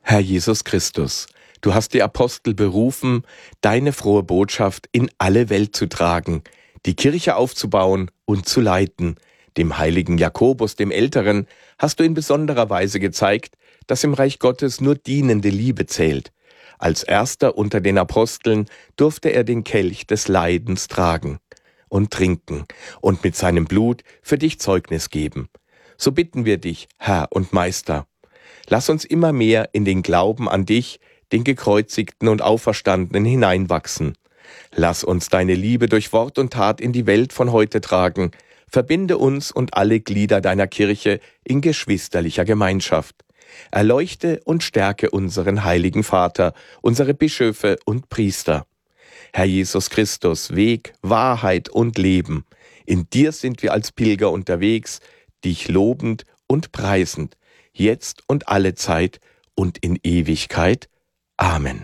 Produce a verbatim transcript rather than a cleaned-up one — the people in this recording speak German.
Herr Jesus Christus, du hast die Apostel berufen, deine frohe Botschaft in alle Welt zu tragen, die Kirche aufzubauen und zu leiten. Dem heiligen Jakobus, dem Älteren, hast du in besonderer Weise gezeigt, dass im Reich Gottes nur dienende Liebe zählt. Als erster unter den Aposteln durfte er den Kelch des Leidens tragen und trinken und mit seinem Blut für dich Zeugnis geben. So bitten wir dich, Herr und Meister, lass uns immer mehr in den Glauben an dich, den Gekreuzigten und Auferstandenen, hineinwachsen. Lass uns deine Liebe durch Wort und Tat in die Welt von heute tragen. Verbinde uns und alle Glieder deiner Kirche in geschwisterlicher Gemeinschaft. Erleuchte und stärke unseren heiligen Vater, unsere Bischöfe und Priester. Herr Jesus Christus, Weg, Wahrheit und Leben. In dir sind wir als Pilger unterwegs, dich lobend und preisend, jetzt und alle Zeit und in Ewigkeit. Amen.